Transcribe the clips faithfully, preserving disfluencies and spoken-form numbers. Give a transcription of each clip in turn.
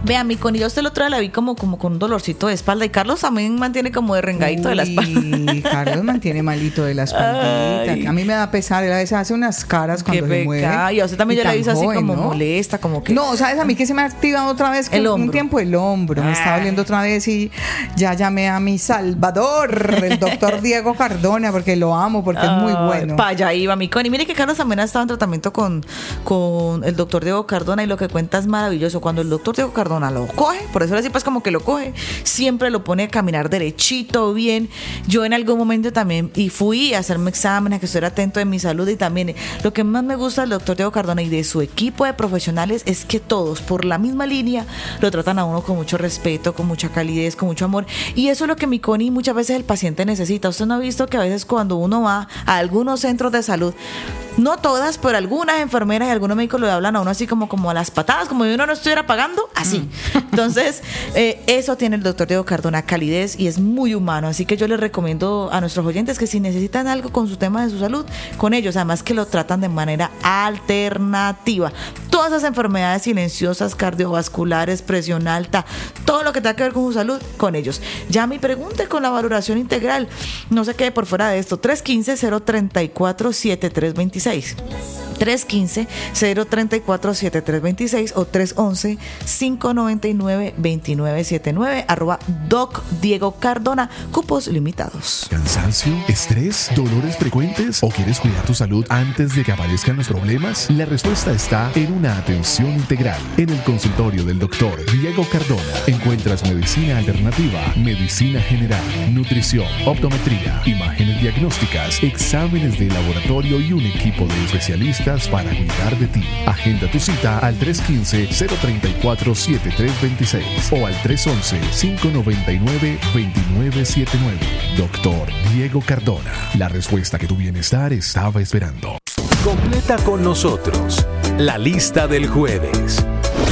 Vea, mi Connie, yo usted el otro día la vi como, como con un dolorcito de espalda y Carlos también mantiene como de rengadito de la espalda. Sí, Carlos mantiene malito de la espaldita. Ay. A mí me da pesar, él a veces hace unas caras cuando Qué se mueve. pecado. Y a usted también Y yo la tan vi así joven, como ¿no? molesta, como que... No, ¿sabes? A mí que se me ha activado otra vez El con un hombro. tiempo el hombro. Me está Ay. doliendo otra vez y ya llamé a mi salvador, el doctor Diego Cardona, porque lo amo, porque es muy bueno. Para allá iba mi Connie. Mire que Carlos también ha estado en tratamiento con, con el doctor Diego Cardona y lo que cuenta es maravilloso. Cuando el doctor Diego Cardona lo coge, por eso así pues como que lo coge, siempre lo pone a caminar derechito, bien. Yo en algún momento también, y fui a hacerme exámenes, a que estuviera atento de mi salud y también lo que más me gusta del doctor Diego Cardona y de su equipo de profesionales es que todos por la misma línea lo tratan a uno con mucho respeto, con mucha calidez, con mucho amor. Y eso es lo que mi Connie muchas veces el paciente necesita. Usted no ha visto que a veces cuando uno va a algunos centros de salud, no todas, pero algunas enfermeras y algunos médicos le hablan a uno así como, como a las patadas, como si uno no estuviera pagando, así. Entonces, eh, eso tiene el doctor Diego Cardona, calidez, y es muy humano. Así que yo les recomiendo a nuestros oyentes que si necesitan algo con su tema de su salud, con ellos, además que lo tratan de manera alternativa. Todas esas enfermedades silenciosas, cardiovasculares, presión alta, todo lo que tenga que ver con su salud, con ellos. Llame y pregunte con la valoración integral. No se quede por fuera de esto. tres uno cinco, cero tres cuatro, siete tres dos seis. tres uno cinco, cero tres cuatro, siete tres dos seis o tres uno uno, cinco nueve nueve, dos nueve siete nueve, arroba Doc Diego Cardona, cupos limitados. ¿Cansancio? ¿Estrés? ¿Dolores frecuentes? ¿O quieres cuidar tu salud antes de que aparezcan los problemas? La respuesta está en una atención integral. En el consultorio del doctor Diego Cardona encuentras medicina alternativa, medicina general, nutrición, optometría, imágenes diagnósticas, exámenes de laboratorio y un equipo de especialistas para cuidar de ti. Agenda tu cita al tres uno cinco, cero tres cuatro, siete tres dos seis o al tres uno uno, cinco nueve nueve, dos nueve siete nueve. Doctor Diego Cardona, la respuesta que tu bienestar estaba esperando. Completa con nosotros la lista del jueves.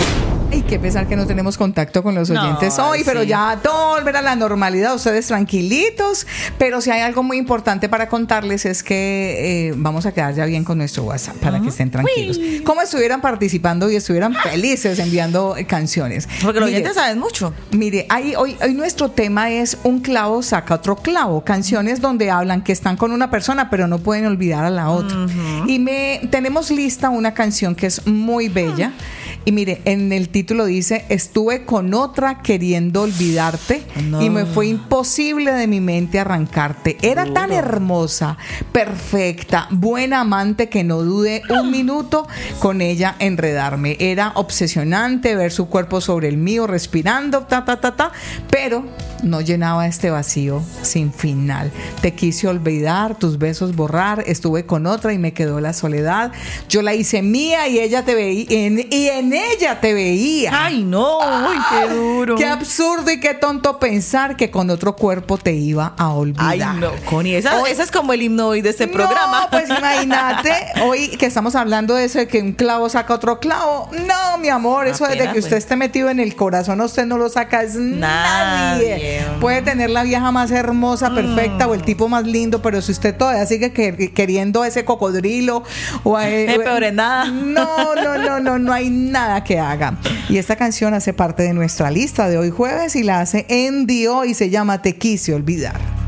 Ay, qué pesar que no tenemos contacto con los oyentes No, hoy, pero sí. ya todo volver a la normalidad, ustedes tranquilitos. Pero si hay algo muy importante para contarles es que eh, vamos a quedar ya bien con nuestro WhatsApp para uh-huh. que estén tranquilos. Uy. Como estuvieran participando y estuvieran felices enviando eh, canciones. Porque los Mire, oyentes saben mucho. Mire, ahí, hoy, hoy nuestro tema es un clavo saca otro clavo. Canciones donde hablan que están con una persona pero no pueden olvidar a la otra. Uh-huh. Y me tenemos lista una canción que es muy bella. Uh-huh. Y mire, en el título dice: estuve con otra queriendo olvidarte no. y me fue imposible de mi mente arrancarte. Era Duro. tan hermosa, perfecta, buena amante que no dudé un minuto con ella enredarme. Era obsesionante ver su cuerpo sobre el mío respirando, ta, ta, ta, ta, pero no llenaba este vacío sin final. Te quise olvidar, tus besos borrar, estuve con otra y me quedó la soledad. Yo la hice mía y ella te veía, en, y en ella te veía. Ay, no, ay, qué duro. Qué absurdo y qué tonto pensar que con otro cuerpo te iba a olvidar. Ay, no, Connie, esa, hoy, esa es como el himno hoy de este no, programa. Pues imagínate, hoy que estamos hablando de eso de que un clavo saca otro clavo. No, mi amor, eso Apenas, desde que usted pues. esté metido en el corazón, usted no lo saca, es nadie. Nadie. Puede tener la vieja más hermosa, perfecta, mm. o el tipo más lindo, pero si usted todavía sigue que, queriendo ese cocodrilo o a, es peor en nada. No, no, no, no, no hay nada que haga. Y esta canción hace parte de nuestra lista de hoy jueves y la hace Endio y se llama Te quise olvidar.